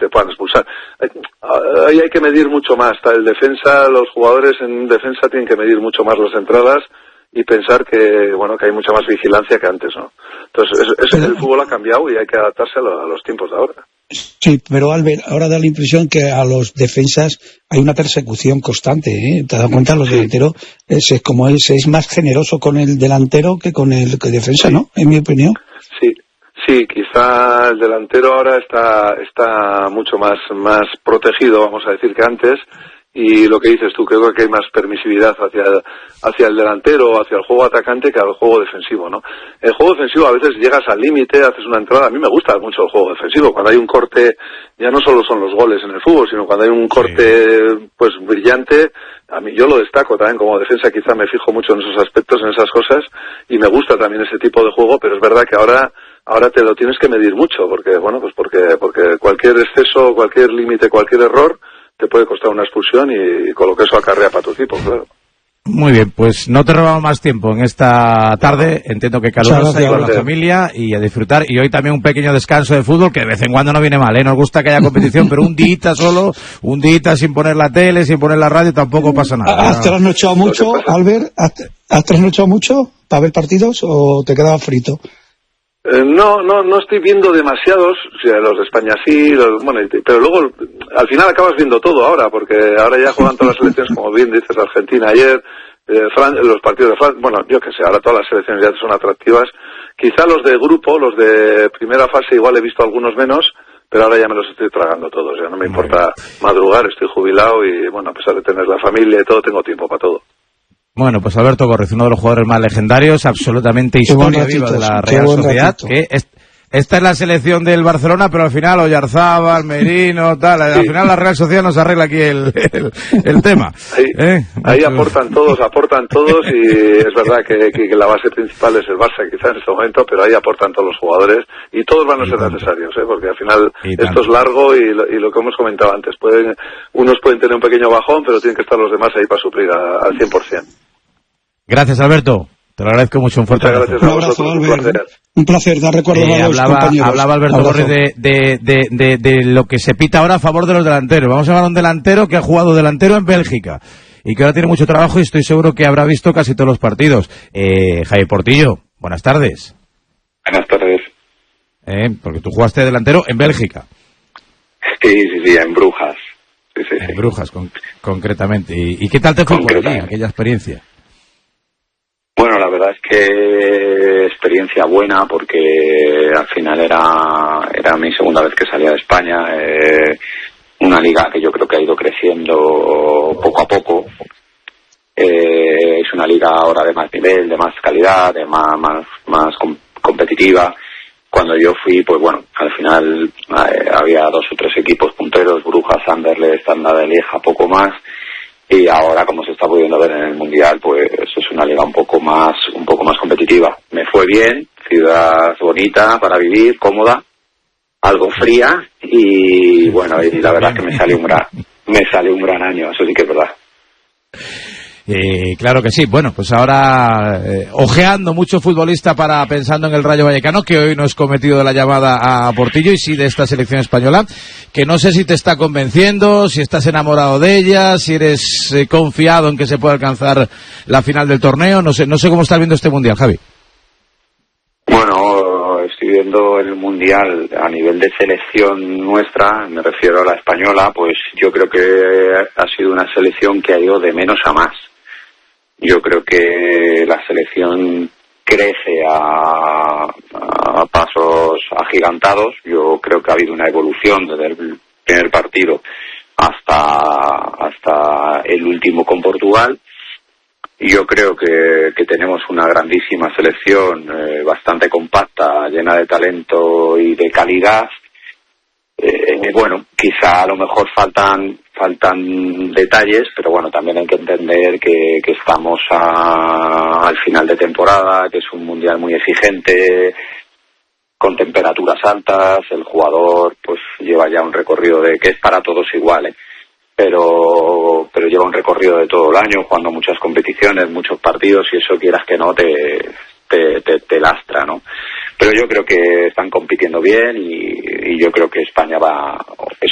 te puedan expulsar. Ahí hay que medir mucho más. El defensa, los jugadores en defensa tienen que medir mucho más las entradas y pensar que hay mucha más vigilancia que antes, ¿no? Entonces, el fútbol ha cambiado y hay que adaptarse a los tiempos de ahora. Sí, pero Albert, ahora da la impresión que a los defensas hay una persecución constante, ¿eh? ¿Te das cuenta? Los delanteros es más generoso con el delantero que con el defensa, ¿no? En mi opinión. Sí, quizá el delantero ahora está mucho más protegido, vamos a decir, que antes. Y lo que dices tú, creo que hay más permisividad hacia el delantero, hacia el juego atacante que al juego defensivo, ¿no? El juego defensivo a veces llegas al límite, haces una entrada. A mí me gusta mucho el juego defensivo. Cuando hay un corte, ya no solo son los goles en el fútbol, sino cuando hay un corte pues brillante, a mí yo lo destaco también como defensa. Quizá me fijo mucho en esos aspectos, en esas cosas, y me gusta también ese tipo de juego. Pero es verdad que ahora te lo tienes que medir mucho, porque cualquier exceso, cualquier límite, cualquier error te puede costar una expulsión y con lo que eso acarrea para tu equipo, claro. Muy bien, pues no te robamos más tiempo en esta tarde. Entiendo que calurosa y con la familia y a disfrutar. Y hoy también un pequeño descanso de fútbol que de vez en cuando no viene mal, ¿eh? Nos gusta que haya competición, pero un día solo, un día sin poner la tele, sin poner la radio, tampoco pasa nada. ¿Has trasnochado mucho, Albert? ¿Has trasnochado mucho para ver partidos o te quedaba frito? No estoy viendo demasiados, los de España sí, pero luego al final acabas viendo todo ahora, porque ahora ya juegan todas las selecciones, como bien dices, Argentina ayer, los partidos de Francia, yo qué sé, ahora todas las selecciones ya son atractivas. Quizá los de grupo, los de primera fase igual he visto algunos menos, pero ahora ya me los estoy tragando todos, ya no me importa madrugar, estoy jubilado y a pesar de tener la familia y todo, tengo tiempo para todo. Bueno, pues Alberto Gorriz, uno de los jugadores más legendarios, absolutamente historia viva de la Real Sociedad, que esta es la selección del Barcelona, pero al final Oyarzábal, Merino, tal, al final la Real Sociedad nos arregla aquí el tema. Ahí aportan todos y es verdad que la base principal es el Barça quizá en este momento, pero ahí aportan todos los jugadores y todos van a ser necesarios, porque al final esto es largo y lo que hemos comentado antes, unos pueden tener un pequeño bajón, pero tienen que estar los demás ahí para suplir al 100%. Gracias, Alberto. Te lo agradezco mucho, un fuerte abrazo. Un abrazo, Albert. Un placer, dar recuerdos a los compañeros. Hablaba Alberto Gorriz de lo que se pita ahora a favor de los delanteros. Vamos a hablar de un delantero que ha jugado delantero en Bélgica y que ahora tiene mucho trabajo y estoy seguro que habrá visto casi todos los partidos. Javier Portillo, buenas tardes. Buenas tardes. Porque tú jugaste delantero en Bélgica. Sí, en Brujas. Sí. En Brujas, concretamente. ¿Y qué tal te fue por allí, aquella experiencia? Bueno, la verdad es que experiencia buena porque al final era mi segunda vez que salía de España, una liga que yo creo que ha ido creciendo poco a poco, es una liga ahora de más nivel, de más calidad, de más competitiva. Cuando yo fui, pues al final había 2 o 3 equipos punteros, Brujas, Anderlecht, Standard de Lieja, poco más. Y ahora, como se está pudiendo ver en el Mundial, pues es una liga un poco más competitiva. Me fue bien, ciudad bonita para vivir, cómoda, algo fría y y la verdad es que me salió un gran año, eso sí que es verdad. Claro que sí. Bueno, pues ahora ojeando mucho futbolista pensando en el Rayo Vallecano, que hoy no es cometido de la llamada a Portillo y sí de esta selección española, que no sé si te está convenciendo, si estás enamorado de ella, si eres confiado en que se pueda alcanzar la final del torneo. No sé cómo estás viendo este Mundial, Javi. Bueno, estoy viendo el Mundial a nivel de selección nuestra, me refiero a la española, pues yo creo que ha sido una selección que ha ido de menos a más. Yo creo que la selección crece a pasos agigantados. Yo creo que ha habido una evolución desde el primer partido hasta el último con Portugal. Yo creo que tenemos una grandísima selección, bastante compacta, llena de talento y de calidad. Quizá a lo mejor faltan detalles, pero también hay que entender que estamos al final de temporada, que es un mundial muy exigente, con temperaturas altas, el jugador pues lleva ya un recorrido que es para todos igual, pero lleva un recorrido de todo el año, jugando muchas competiciones, muchos partidos, y eso quieras que no te lastra, ¿no? Pero yo creo que están compitiendo bien y yo creo que España es